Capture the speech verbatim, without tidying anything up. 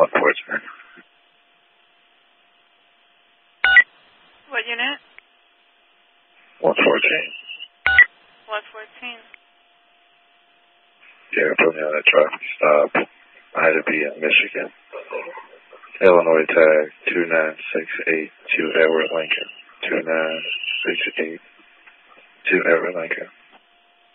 one fourteen. What unit? one fourteen. one fourteen. Yeah, put me on a traffic stop. I had to be in Michigan. Illinois tag two nine six eight to Edward Lincoln. two nine six eight to Edward Lincoln.